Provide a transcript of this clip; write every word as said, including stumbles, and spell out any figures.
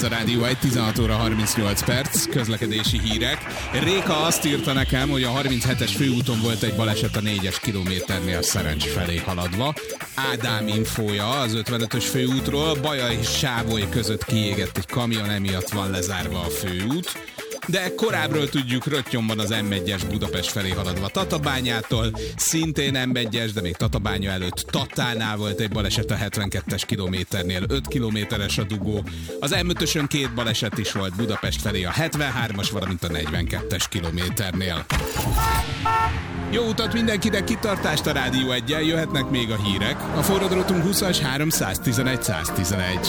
Ez a Rádió egy, tizenhat óra harmincnyolc perc, közlekedési hírek. Réka azt írta nekem, hogy a harminchetes főúton volt egy baleset a négyes kilométernél Szerencs felé haladva. Ádám infója az ötvenötös főútról, Baja és Sávoly között kiégett egy kamion, emiatt van lezárva a főút. De korábbról tudjuk, röttyön van az em egyes Budapest felé haladva Tatabányától, szintén em egyes, de még Tatabánya előtt Tatánál volt egy baleset a hetvenkettes kilométernél, öt kilométeres a dugó. Az em ötösön két baleset is volt Budapest felé a hetvenhármas, valamint a negyvenkettes kilométernél. Jó utat mindenkinek, kitartást a Rádió eggyel, jöhetnek még a hírek. A forradrótunk húszas háromszáztizenegy száztizenegy.